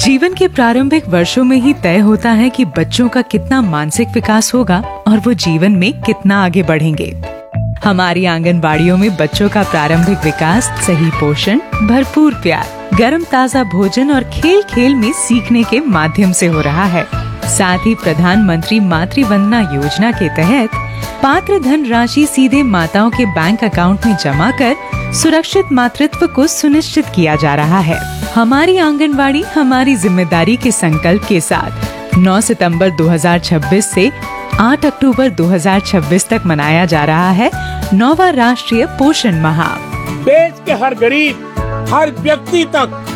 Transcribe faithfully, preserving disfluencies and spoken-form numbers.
जीवन के प्रारंभिक वर्षों में ही तय होता है कि बच्चों का कितना मानसिक विकास होगा और वो जीवन में कितना आगे बढ़ेंगे। हमारी आंगनबाड़ियों में बच्चों का प्रारंभिक विकास सही पोषण, भरपूर प्यार, गर्म ताजा भोजन और खेल खेल में सीखने के माध्यम से हो रहा है। साथ ही प्रधानमंत्री मातृ वंदना योजना के तहत पात्र धन राशि सीधे माताओं के बैंक अकाउंट में जमा कर सुरक्षित मातृत्व को सुनिश्चित किया जा रहा है। हमारी आंगनबाड़ी हमारी जिम्मेदारी के संकल्प के साथ नौ सितंबर दो हज़ार छब्बीस से आठ अक्टूबर दो हज़ार छब्बीस तक मनाया जा रहा है नौवां राष्ट्रीय पोषण माह। देश के हर गरीब, हर व्यक्ति तक